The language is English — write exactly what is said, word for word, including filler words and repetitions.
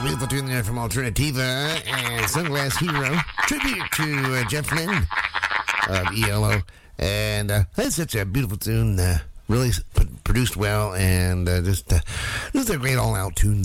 beautiful tune there from Alternativa and Sunglass Hero. Tribute to uh, Jeff Lynne of E L O. And uh, that's such a beautiful tune. Uh, really p- produced well and uh, just, uh, just a great all-out tune.